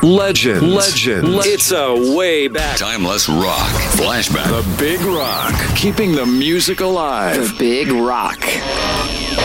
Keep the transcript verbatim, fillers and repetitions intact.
Legend. Legend. It's a way back. Timeless rock. Flashback. The Big Rock. Keeping the music alive. The Big Rock.